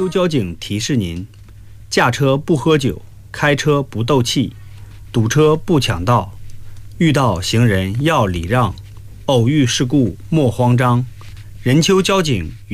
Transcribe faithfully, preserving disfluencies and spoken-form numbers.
交警提示您：驾车不喝酒，开车不斗气，堵车不抢道，遇到行人要礼让，偶遇事故莫慌张。任丘交警与